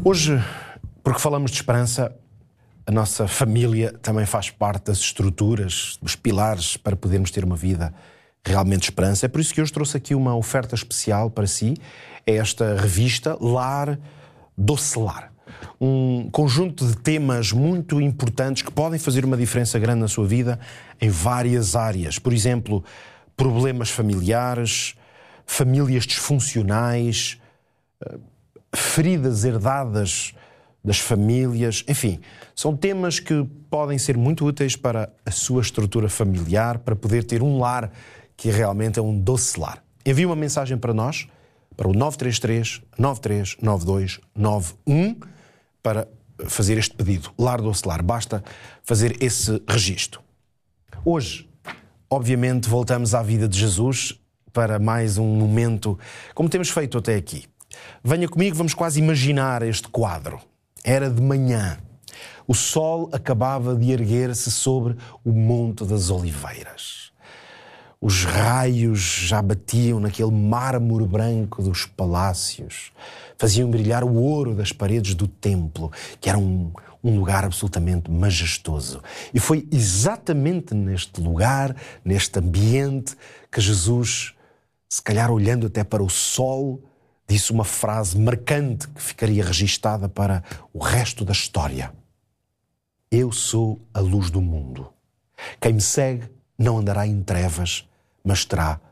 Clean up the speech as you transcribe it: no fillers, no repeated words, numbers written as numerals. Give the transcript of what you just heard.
Hoje, porque falamos de esperança, a nossa família também faz parte das estruturas, dos pilares para podermos ter uma vida realmente de esperança. É por isso que hoje trouxe aqui uma oferta especial para si. É esta revista Lar Doce Lar. Um conjunto de temas muito importantes que podem fazer uma diferença grande na sua vida em várias áreas. Por exemplo, problemas familiares, famílias disfuncionais, feridas herdadas das famílias, enfim, são temas que podem ser muito úteis para a sua estrutura familiar, para poder ter um lar que realmente é um doce lar. Envie uma mensagem para nós, para o 933 9392 91, para fazer este pedido, Lar Doce Lar. Basta fazer esse registro. Hoje, obviamente, voltamos à vida de Jesus para mais um momento, como temos feito até aqui. Venha comigo, vamos quase imaginar este quadro. Era de manhã. O sol acabava de erguer-se sobre o Monte das Oliveiras. Os raios já batiam naquele mármore branco dos palácios. Faziam brilhar o ouro das paredes do templo, que era um lugar absolutamente majestoso. E foi exatamente neste lugar, neste ambiente, que Jesus, se calhar olhando até para o sol, disse uma frase marcante que ficaria registada para o resto da história. Eu sou a luz do mundo. Quem me segue não andará em trevas, mas terá